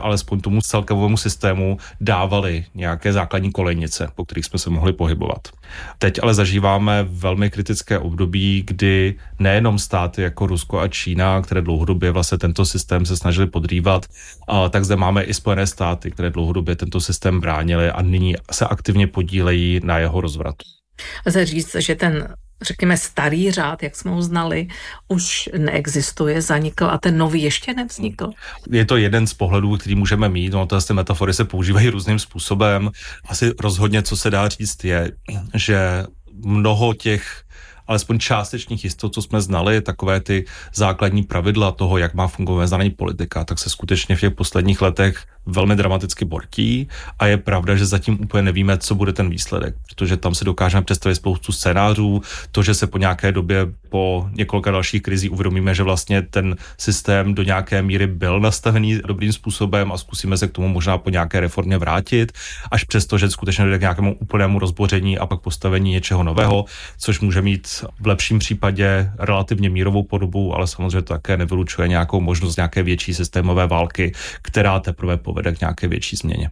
alespoň tomu celkovému systému dávali nějaké základní kolejnice, po kterých jsme se mohli pohybovat. Teď ale zažíváme velmi kritické období, kdy nejenom státy jako Rusko a Čína, které dlouhodobě vlastně tento systém se snažili podrývat, tak zde máme i Spojené státy, které dlouhodobě tento systém bránily a nyní se aktivně podílejí na jeho rozvratu. Lze říct, že ten, řekněme, starý řád, jak jsme ho znali, už neexistuje, zanikl a ten nový ještě nevznikl. Je to jeden z pohledů, který můžeme mít, no ty metafory se používají různým způsobem. Asi rozhodně, co se dá říct, je, že mnoho těch alespoň částečných jistot, co jsme znali, takové ty základní pravidla toho, jak má fungovat mezinárodní politika, tak se skutečně v těch posledních letech velmi dramaticky bortí a je pravda, že zatím úplně nevíme, co bude ten výsledek, protože tam si dokážeme představit spoustu scénářů, to, že se po nějaké době, po několika dalších krizí uvědomíme, že vlastně ten systém do nějaké míry byl nastavený dobrým způsobem a zkusíme se k tomu možná po nějaké reformě vrátit, až přesto, že skutečně dojde k nějakému úplnému rozboření a pak postavení něčeho nového, což může mít v lepším případě relativně mírovou podobu, ale samozřejmě to také nevylučuje nějakou možnost nějaké větší systémové války, která teprve povede k nějaké větší změně.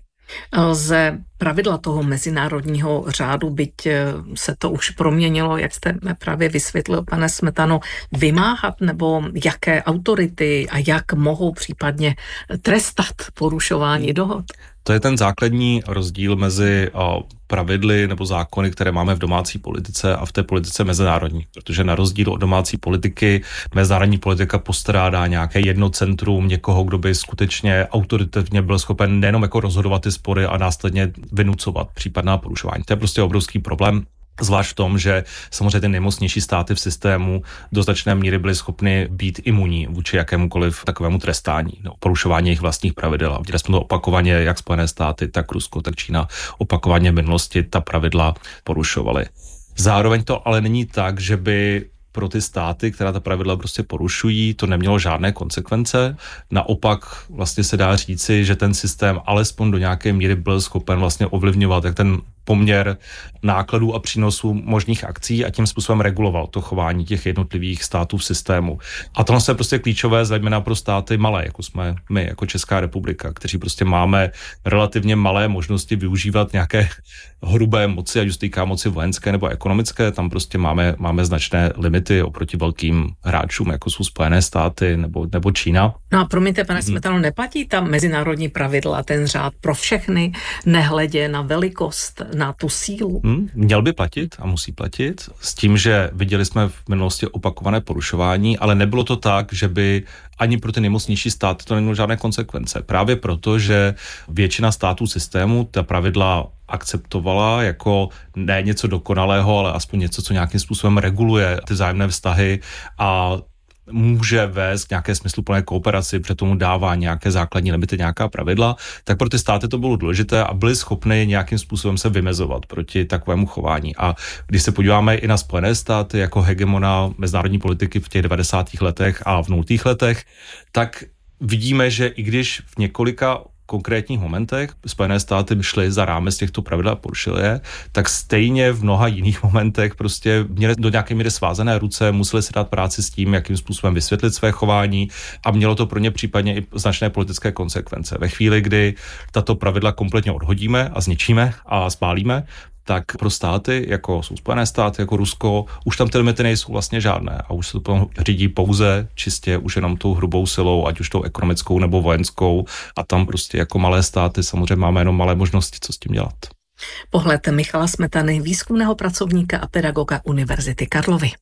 Ze pravidla toho mezinárodního řádu, byť se to už proměnilo, jak jste právě vysvětlil, pane Smetano, vymáhat, nebo jaké autority a jak mohou případně trestat porušování dohod? To je ten základní rozdíl mezi pravidly nebo zákony, které máme v domácí politice a v té politice mezinárodní. Protože na rozdíl od domácí politiky, mezinárodní politika postrádá nějaké jedno centrum, někoho, kdo by skutečně autoritativně byl schopen nejenom jako rozhodovat ty spory a následně vynucovat případná porušování. To je prostě obrovský problém. Zvlášť v tom, že samozřejmě ty nejmocnější státy v systému do značné míry byly schopny být imunní vůči jakémukoliv takovému trestání, porušování jejich vlastních pravidel. A viděli jsme to opakovaně, jak Spojené státy, tak Rusko, tak Čína opakovaně v minulosti ta pravidla porušovaly. Zároveň to ale není tak, že by pro ty státy, která ta pravidla prostě porušují, to nemělo žádné konsekvence. Naopak vlastně se dá říci, že ten systém alespoň do nějaké míry byl schopen vlastně ovlivňovat jak ten poměr nákladů a přínosů možných akcí a tím způsobem reguloval to chování těch jednotlivých států v systému. A tohle je prostě klíčové zejména pro státy malé, jako jsme my, jako Česká republika, kteří prostě máme relativně malé možnosti využívat nějaké hrubé moci, ať už týká moci vojenské nebo ekonomické, tam prostě máme značné limity oproti velkým hráčům, jako jsou Spojené státy nebo Čína. No a promiňte, pane Smetano, neplatí tam mezinárodní pravidla, ten řád pro všechny, nehledě na velikost, na tu sílu? Měl by platit a musí platit, s tím, že viděli jsme v minulosti opakované porušování, ale nebylo to tak, že by ani pro ty nejmocnější státy to nemělo žádné konsekvence. Právě proto, že většina států systému ta pravidla akceptovala jako ne něco dokonalého, ale aspoň něco, co nějakým způsobem reguluje ty vzájemné vztahy a může vést k nějaké smysluplné kooperaci, protože tomu dává nějaké základní limity, nějaká pravidla, tak pro ty státy to bylo důležité a byly schopny nějakým způsobem se vymezovat proti takovému chování. A když se podíváme i na Spojené státy jako hegemona mezinárodní politiky v těch 90. letech a v 0. letech, tak vidíme, že i když v několika konkrétních momentech Spojené státy šly za rámec těchto pravidel a porušily je, tak stejně v mnoha jiných momentech prostě měli do nějaké míry svázané ruce, museli si dát práci s tím, jakým způsobem vysvětlit své chování a mělo to pro ně případně i značné politické konsekvence. Ve chvíli, kdy tato pravidla kompletně odhodíme a zničíme a spálíme, tak pro státy, jako jsou Spojené státy, jako Rusko, už tam ty limity nejsou vlastně žádné a už se to řídí pouze čistě už jenom tou hrubou silou, ať už tou ekonomickou nebo vojenskou a tam prostě jako malé státy samozřejmě máme jenom malé možnosti, co s tím dělat. Pohled Michala Smetany, výzkumného pracovníka a pedagoga Univerzity Karlovy.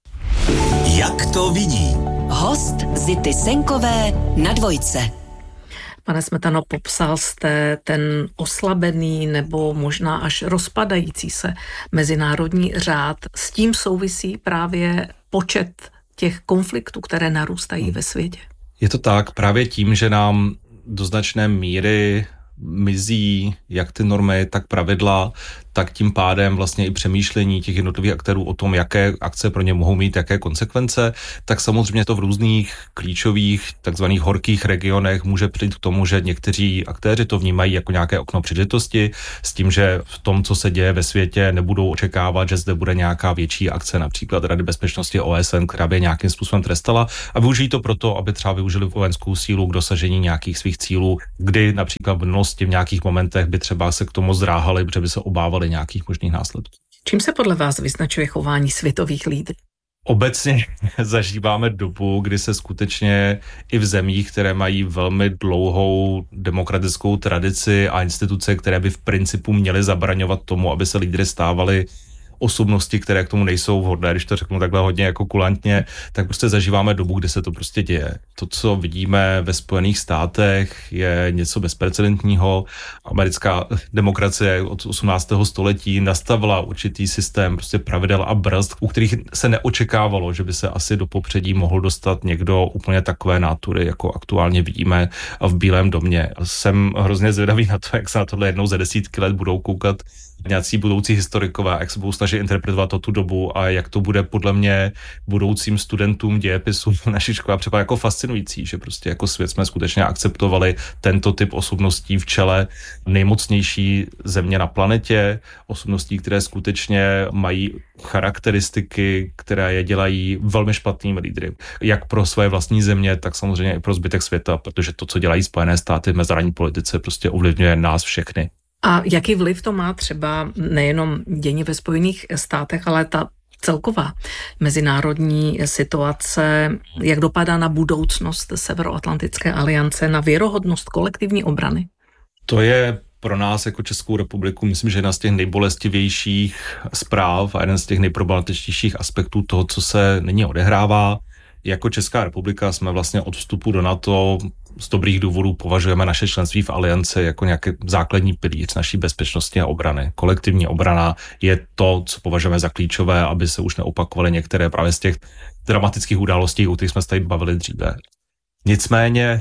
Jak to vidí? Host Zity Senkové na Dvojce. Pane Smetano, popsal jste ten oslabený nebo možná až rozpadající se mezinárodní řád. S tím souvisí právě počet těch konfliktů, které narůstají ve světě. Je to tak, právě tím, že nám do značné míry mizí jak ty normy, tak pravidla, tak tím pádem vlastně i přemýšlení těch jednotlivých aktérů o tom, jaké akce pro ně mohou mít, jaké konsekvence, tak samozřejmě to v různých klíčových takzvaných horkých regionech může přijít k tomu, že někteří aktéři to vnímají jako nějaké okno příležitosti, s tím, že v tom, co se děje ve světě, nebudou očekávat, že zde bude nějaká větší akce, například Rady bezpečnosti OSN, která by nějakým způsobem trestala, a využijí to proto, aby třeba využili vojenskou sílu k dosažení nějakých svých cílů, kdy například v minulosti v nějakých momentech by třeba se k tomu zdráhali, protože by se obávali nějakých možných následků. Čím se podle vás vyznačuje chování světových lídrů? Obecně zažíváme dobu, kdy se skutečně i v zemích, které mají velmi dlouhou demokratickou tradici a instituce, které by v principu měly zabraňovat tomu, aby se lídry stávali osobnosti, které k tomu nejsou vhodné, když to řeknu takhle hodně jako kulantně, tak prostě zažíváme dobu, kdy se to prostě děje. To, co vidíme ve Spojených státech, je něco bezprecedentního. Americká demokracie od 18. století nastavila určitý systém prostě pravidel a brzd, u kterých se neočekávalo, že by se asi do popředí mohl dostat někdo úplně takové nátury, jako aktuálně vidíme v Bílém domě. Jsem hrozně zvědavý na to, jak se na tohle jednou za desítky let budou koukat nějací budoucí historikové, jak se budou snažit interpretovat tu dobu a jak to bude podle mě budoucím studentům dějepisu naší školy připadá jako fascinující, že prostě jako svět jsme skutečně akceptovali tento typ osobností v čele nejmocnější země na planetě, osobností, které skutečně mají charakteristiky, které je dělají velmi špatnými lídry. Jak pro své vlastní země, tak samozřejmě i pro zbytek světa, protože to, co dělají Spojené státy v mezinárodní politice, prostě ovlivňuje nás všechny. A jaký vliv to má třeba nejenom dění ve Spojených státech, ale ta celková mezinárodní situace, jak dopadá na budoucnost Severoatlantické aliance, na věrohodnost kolektivní obrany? To je pro nás jako Českou republiku, myslím, že jedna z těch nejbolestivějších zpráv a jeden z těch nejproblematičtějších aspektů toho, co se nyní odehrává. Jako Česká republika jsme vlastně od vstupu do NATO z dobrých důvodů považujeme naše členství v alianci jako nějaký základní pilíř naší bezpečnosti a obrany. Kolektivní obrana je to, co považujeme za klíčové, aby se už neopakovaly některé právě z těch dramatických událostí, o kterých jsme se tady bavili dříve. Nicméně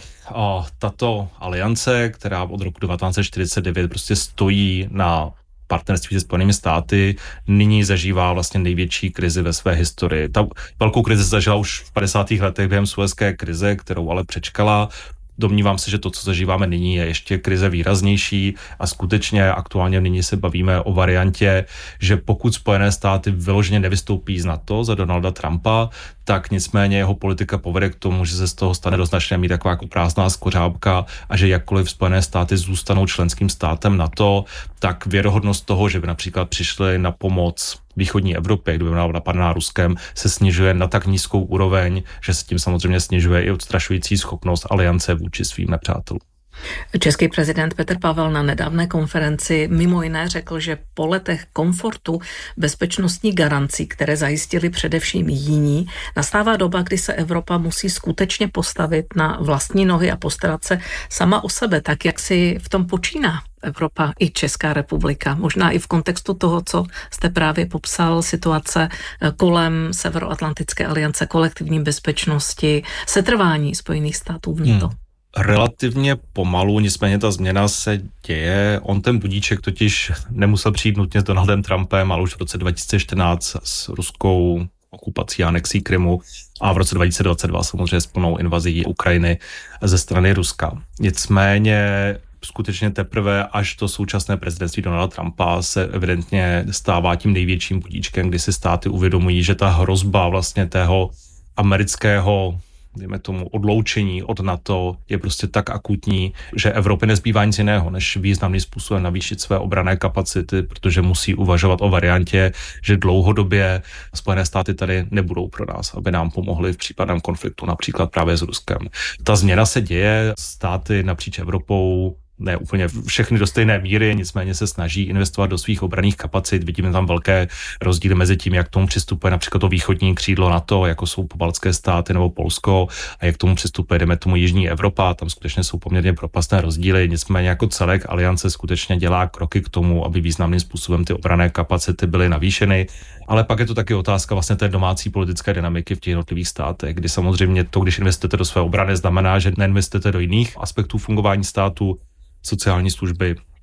tato aliance, která od roku 1949 prostě stojí na partnerství se Spojenými státy, nyní zažívá vlastně největší krizi ve své historii. Ta velkou krizi zažila už v 50. letech během Suezské krize, kterou ale přečkala. Domnívám se, že to, co zažíváme nyní, je ještě krize výraznější a skutečně aktuálně nyní se bavíme o variantě, že pokud Spojené státy vyloženě nevystoupí z NATO za Donalda Trumpa, tak nicméně jeho politika povede k tomu, že se z toho stane do značné míry taková jako prázdná skořápka a že jakkoliv Spojené státy zůstanou členským státem NATO, tak věrohodnost toho, že by například přišli na pomoc východní Evropě, kdyby byla napadená Ruskem, se snižuje na tak nízkou úroveň, že se tím samozřejmě snižuje i odstrašující schopnost aliance vůči svým nepřátelům. Český prezident Petr Pavel na nedávné konferenci mimo jiné řekl, že po letech komfortu bezpečnostní garancí, které zajistili především jiní, nastává doba, kdy se Evropa musí skutečně postavit na vlastní nohy a postarat se sama o sebe, tak jak si v tom počíná Evropa i Česká republika. Možná i v kontextu toho, co jste právě popsal, situace kolem Severoatlantické aliance, kolektivní bezpečnosti, setrvání Spojených států v NATO. Relativně pomalu, nicméně ta změna se děje. On ten budíček totiž nemusel přijít nutně s Donaldem Trumpem, ale už v roce 2014 s ruskou okupací a anexí Krymu a v roce 2022 samozřejmě s plnou invazí Ukrajiny ze strany Ruska. Nicméně skutečně teprve až to současné prezidentství Donalda Trumpa se evidentně stává tím největším budíčkem, kdy si státy uvědomují, že ta hrozba vlastně tého amerického, dejme tomu, odloučení od NATO je prostě tak akutní, že Evropě nezbývá nic jiného, než významným způsobem navýšit své obranné kapacity, protože musí uvažovat o variantě, že dlouhodobě Spojené státy tady nebudou pro nás, aby nám pomohly v případném konfliktu, například právě s Ruskem. Ta změna se děje, státy napříč Evropou, ne úplně všechny do stejné míry, nicméně se snaží investovat do svých obranných kapacit. Vidíme tam velké rozdíly mezi tím, jak k tomu přistupuje například to východní křídlo NATO, jako jsou pobaltské státy nebo Polsko, a jak k tomu přistupuje, jdeme tomu jižní Evropa. Tam skutečně jsou poměrně propastné rozdíly, nicméně jako celek aliance skutečně dělá kroky k tomu, aby významným způsobem ty obranné kapacity byly navýšeny. Ale pak je to taky otázka vlastně té domácí politické dynamiky v těch jednotlivých státech, kdy samozřejmě to, když investujete do své obrany, znamená, že neinvestujete do jiných aspektů fungování státu, sociální služby,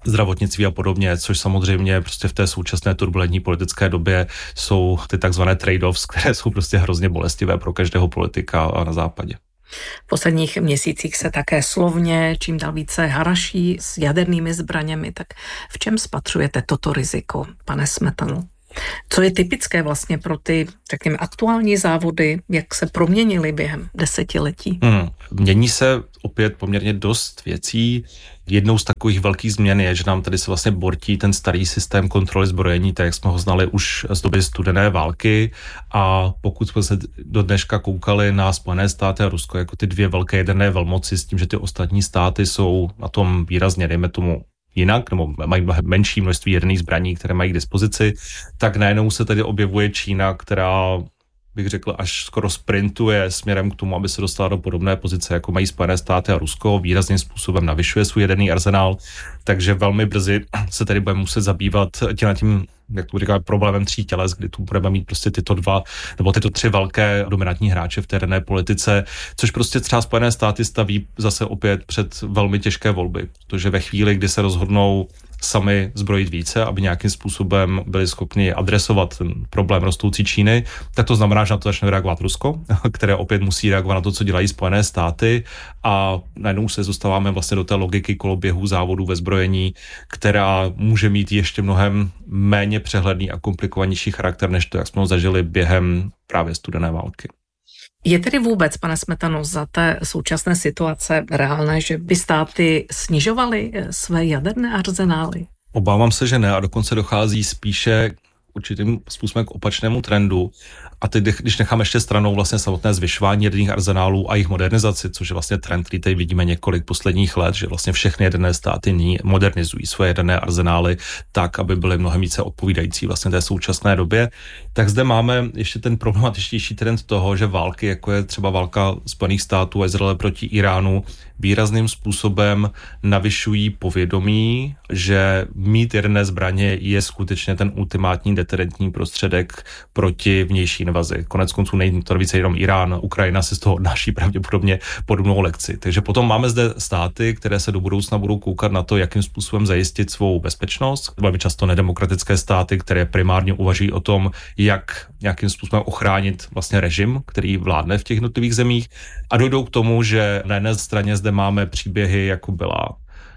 zdravotnictví a podobně, což samozřejmě prostě v té současné turbulentní politické době jsou ty takzvané trade-offs, které jsou prostě hrozně bolestivé pro každého politika a na západě. V posledních měsících se také slovně čím dál více haraší s jadernými zbraněmi, tak v čem spatřujete toto riziko, pane Smetano? Co je typické vlastně pro ty, řekněme, aktuální závody, jak se proměnily během desetiletí? Mění se opět poměrně dost věcí. Jednou z takových velkých změn je, že nám tady se vlastně bortí ten starý systém kontroly zbrojení, tak jak jsme ho znali už z doby studené války, a pokud jsme se do dneška koukali na Spojené státy a Rusko jako ty dvě velké jaderné velmoci s tím, že ty ostatní státy jsou na tom výrazně, dejme tomu, jinak, nebo mají menší množství jaderných zbraní, které mají k dispozici, tak najednou se tady objevuje Čína, která, bych řekl, až skoro sprintuje směrem k tomu, aby se dostala do podobné pozice, jako mají Spojené státy a Rusko, výrazným způsobem navyšuje svůj jaderný arzenál, takže velmi brzy se tady budeme muset zabývat tím, jak to říkáme, problémem tří těles, kdy tu budeme mít prostě tyto dva nebo tyto tři velké dominantní hráče v té jaderné politice, což prostě třeba Spojené státy staví zase opět před velmi těžké volby, protože ve chvíli, kdy se rozhodnou sami zbrojit více, aby nějakým způsobem byli schopni adresovat ten problém rostoucí Číny, tak to znamená, že na to začne reagovat Rusko, které opět musí reagovat na to, co dělají Spojené státy, a najednou se dostáváme vlastně do té logiky koloběhu závodů ve zbrojení, která může mít ještě mnohem méně přehledný a komplikovanější charakter, než to, jak jsme ho zažili během právě studené války. Je tedy vůbec, pane Smetano, za té současné situace reálné, že by státy snižovaly své jaderné arzenály? Obávám se, že ne, a dokonce dochází spíše určitým způsobem k opačnému trendu. A teď, když necháme ještě stranou vlastně samotné zvyšování jaderných arzenálů a jejich modernizaci, což je vlastně trend, který tady vidíme několik posledních let, že vlastně všechny jaderné státy nyní modernizují svoje jaderné arzenály tak, aby byly mnohem více odpovídající vlastně té současné době, tak zde máme ještě ten problematičtější trend toho, že války, jako je třeba válka Spojených států a Izraele proti Iránu, výrazným způsobem navyšují povědomí, že mít jaderné zbraně je skutečně ten ultimátní deterentní prostředek proti vnější invazi. Koneckonců není to více jenom Irán, Ukrajina si z toho odnáší pravděpodobně podobnou lekci. Takže potom máme zde státy, které se do budoucna budou koukat na to, jakým způsobem zajistit svou bezpečnost. Velmi často nedemokratické státy, které primárně uvažují o tom, jak nějakým způsobem ochránit vlastně režim, který vládne v těch jednotlivých zemích, a dojdou k tomu, že na jedné straně zde máme příběhy, jako byla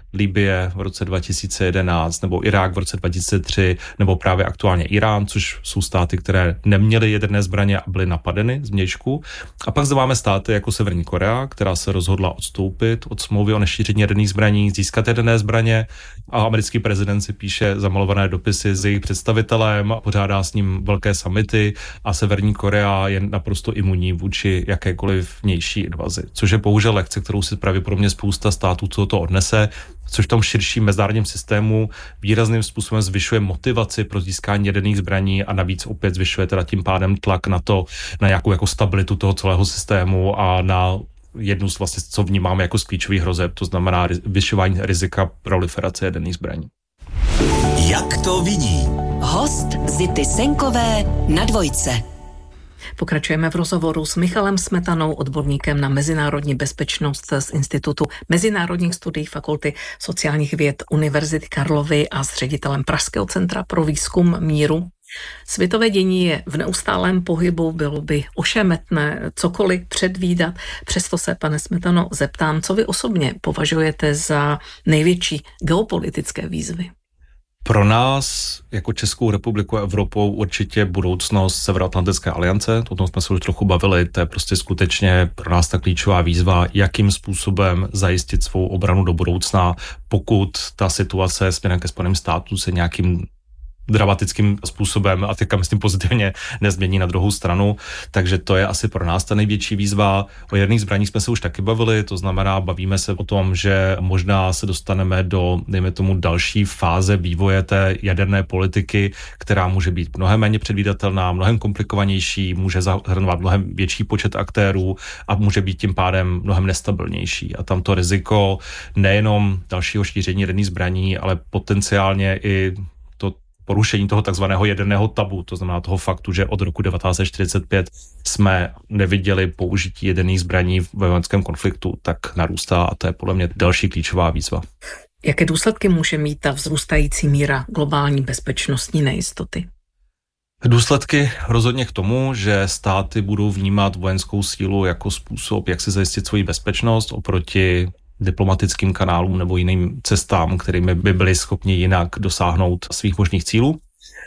Libye v roce 2011, nebo Irák v roce 2003, nebo právě aktuálně Irán, což jsou státy, které neměly jaderné zbraně a byly napadeny zvnějšku. A pak zde máme státy jako Severní Korea, která se rozhodla odstoupit od smlouvy o nešíření jaderných zbraní, získat jaderné zbraně, a americký prezident si píše zamalované dopisy s jejich představitelem, pořádá s ním velké summity, a Severní Korea je naprosto imunní vůči jakékoliv vnější invazi, což je bohužel lekce, kterou si pravděpodobně spousta států, co to odnese, což v tom širším mezinárodním systému výrazným způsobem zvyšuje motivaci pro získání jaderných zbraní a navíc opět zvyšuje teda tím pádem tlak na to, na nějakou jako stabilitu toho celého systému a na jednu z vlastně, co vnímáme jako z klíčových hrozeb, to znamená zvyšování rizika proliferace jaderných zbraní. Jak to vidí? Host Zity Senkové na Dvojce. Pokračujeme v rozhovoru s Michalem Smetanou, odborníkem na mezinárodní bezpečnost z Institutu mezinárodních studií Fakulty sociálních věd Univerzity Karlovy a s ředitelem Pražského centra pro výzkum míru. Světové dění je v neustálém pohybu, bylo by ošemetné cokoliv předvídat. Přesto se, pane Smetano, zeptám, co vy osobně považujete za největší geopolitické výzvy? Pro nás, jako Českou republiku a Evropou, určitě budoucnost Severoatlantické aliance, o tom jsme se už trochu bavili, to je prostě skutečně pro nás ta klíčová výzva, jakým způsobem zajistit svou obranu do budoucna, pokud ta situace směrem ke Spojeným státům se nějakým dramatickým způsobem, a teďka myslím pozitivně, nezmění na druhou stranu, takže to je asi pro nás ta největší výzva. O jaderných zbraních jsme se už taky bavili, to znamená, bavíme se o tom, že možná se dostaneme do, dejme tomu, další fáze vývoje té jaderné politiky, která může být mnohem méně předvídatelná, mnohem komplikovanější, může zahrnovat mnohem větší počet aktérů a může být tím pádem mnohem nestabilnější. A tam to riziko nejenom dalšího šíření jaderných zbraní, ale potenciálně i porušení toho takzvaného jaderného tabu, to znamená toho faktu, že od roku 1945 jsme neviděli použití jaderných zbraní v vojenském konfliktu, tak narůstá, a to je podle mě další klíčová výzva. Jaké důsledky může mít ta vzrůstající míra globální bezpečnostní nejistoty? Důsledky rozhodně k tomu, že státy budou vnímat vojenskou sílu jako způsob, jak si zajistit svoji bezpečnost oproti diplomatickým kanálům nebo jiným cestám, kterými by byli schopni jinak dosáhnout svých možných cílů.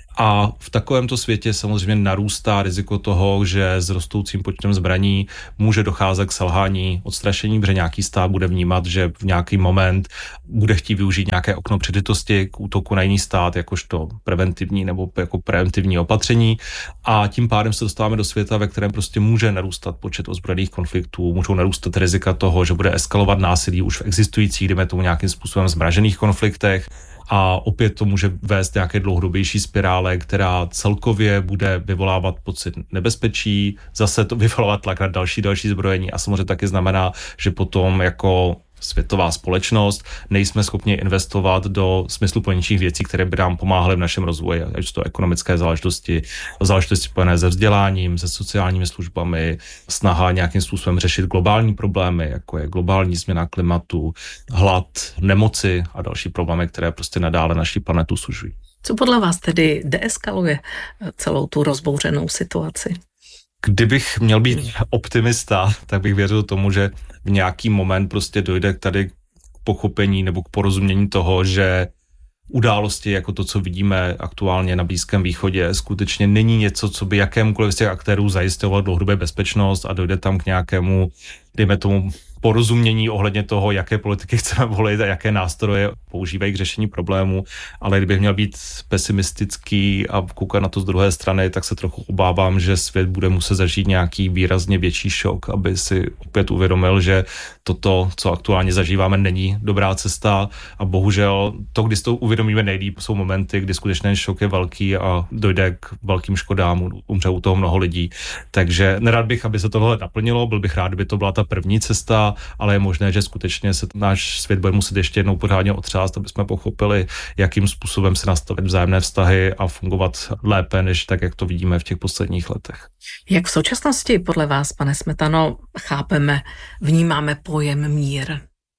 A v takovémto světě samozřejmě narůstá riziko toho, že s rostoucím počtem zbraní může docházet k selhání, odstrašení, protože nějaký stát bude vnímat, že v nějaký moment bude chtít využít nějaké okno příležitosti k útoku na jiný stát, jakožto preventivní nebo jako preventivní opatření. A tím pádem se dostáváme do světa, ve kterém prostě může narůstat počet ozbrojených konfliktů, můžou narůstat rizika toho, že bude eskalovat násilí už v existujících, jdeme tomu nějakým způsobem zmražených konfliktech. A opět to může vést nějaké dlouhodobější spirále, která celkově bude vyvolávat pocit nebezpečí, zase to vyvolávat tlak na další zbrojení a samozřejmě taky znamená, že potom jako světová společnost nejsme schopni investovat do smysluplnějších věcí, které by nám pomáhaly v našem rozvoji, ať to ekonomické záležitosti spojené se vzděláním, se sociálními službami, snaha nějakým způsobem řešit globální problémy, jako je globální změna klimatu, hlad, nemoci a další problémy, které prostě nadále naši planetu sužují. Co podle vás tedy deeskaluje celou tu rozbouřenou situaci? Kdybych měl být optimista, tak bych věřil tomu, že v nějaký moment prostě dojde tady k pochopení nebo k porozumění toho, že události jako to, co vidíme aktuálně na Blízkém východě, skutečně není něco, co by jakémukoliv z těch aktérů zajistovalo dlouhodobě bezpečnost a dojde tam k nějakému, dejme tomu, porozumění ohledně toho, jaké politiky chceme volit a jaké nástroje používají k řešení problémů, ale kdybych měl být pesimistický a koukat na to z druhé strany, tak se trochu obávám, že svět bude muset zažít nějaký výrazně větší šok, aby si opět uvědomil, že toto, co aktuálně zažíváme, není dobrá cesta a bohužel to, kdy si to uvědomíme nejdýp, jsou momenty, kdy skutečně šok je velký a dojde k velkým škodám, umře u toho mnoho lidí. Takže nerad bych, aby se tohle naplnilo, byl bych rád, kdyby to byla ta první cesta, ale je možné, že skutečně se náš svět bude muset ještě jednou pořádně otřást, aby jsme pochopili, jakým způsobem se nastavit vzájemné vztahy a fungovat lépe, než tak, jak to vidíme v těch posledních letech. Jak v současnosti podle vás, pane Smetano, chápeme, vnímáme pojem mír?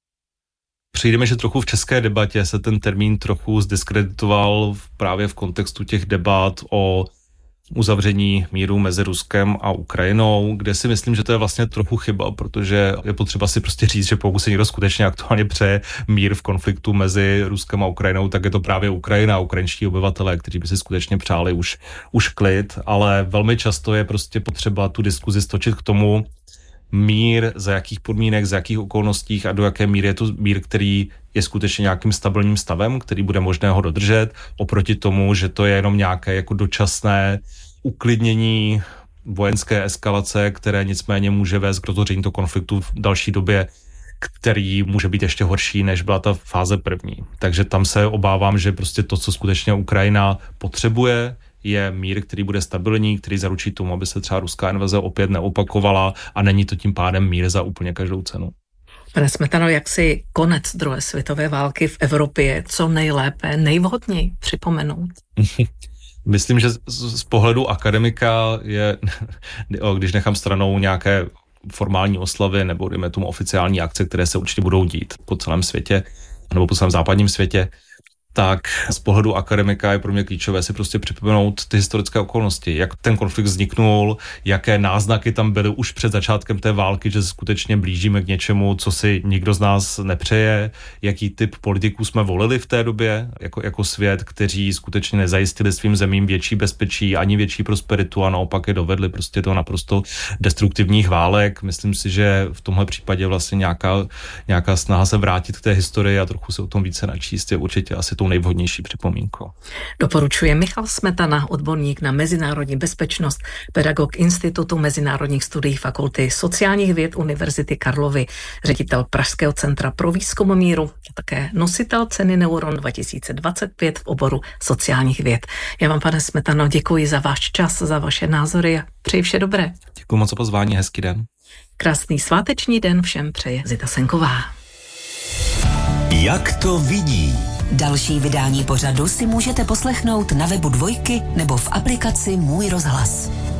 Přijde mi, že trochu v české debatě se ten termín trochu zdiskreditoval právě v kontextu těch debat o uzavření míru mezi Ruskem a Ukrajinou, kde si myslím, že to je vlastně trochu chyba, protože je potřeba si prostě říct, že pokud se někdo skutečně aktuálně přeje mír v konfliktu mezi Ruskem a Ukrajinou, tak je to právě Ukrajina a ukrajinští obyvatelé, kteří by si skutečně přáli už klid, ale velmi často je prostě potřeba tu diskuzi stočit k tomu, mír, za jakých podmínek, za jakých okolností a do jaké míry je to mír, který je skutečně nějakým stabilním stavem, který bude možné ho dodržet, oproti tomu, že to je jenom nějaké jako dočasné uklidnění vojenské eskalace, které nicméně může vést k rozhoření toho konfliktu v další době, který může být ještě horší, než byla ta fáze první. Takže tam se obávám, že prostě to, co skutečně Ukrajina potřebuje, je mír, který bude stabilní, který zaručí tomu, aby se třeba ruská invaze opět neopakovala a není to tím pádem mír za úplně každou cenu. Pane Smetano, jak si konec druhé světové války v Evropě co nejlépe, nejvhodněji připomenout? Myslím, že z pohledu akademika je, když nechám stranou nějaké formální oslavy nebo dejme tomu oficiální akce, které se určitě budou dít po celém světě nebo po celém západním světě, tak z pohledu akademika je pro mě klíčové si prostě připomenout ty historické okolnosti, jak ten konflikt vzniknul, jaké náznaky tam byly už před začátkem té války, že se skutečně blížíme k něčemu, co si nikdo z nás nepřeje, jaký typ politiků jsme volili v té době jako svět, kteří skutečně nezajistili svým zemím větší bezpečí ani větší prosperitu a naopak je dovedli prostě do naprosto destruktivních válek. Myslím si, že v tomhle případě vlastně nějaká snaha se vrátit k té historii a trochu se o tom více načíst je určitě asi tou nejvhodnější připomínkou. Doporučuje Michal Smetana, odborník na mezinárodní bezpečnost, pedagog Institutu mezinárodních studií Fakulty sociálních věd Univerzity Karlovy, ředitel Pražského centra pro výzkum míru a také nositel ceny Neuron 2025 v oboru sociálních věd. Já vám, pane Smetano, děkuji za váš čas, za vaše názory a přeji vše dobré. Děkuji moc za pozvání, hezký den. Krásný sváteční den všem přeje Zita Senková. Jak to vidí? Další vydání pořadu si můžete poslechnout na webu Dvojky nebo v aplikaci Můj rozhlas.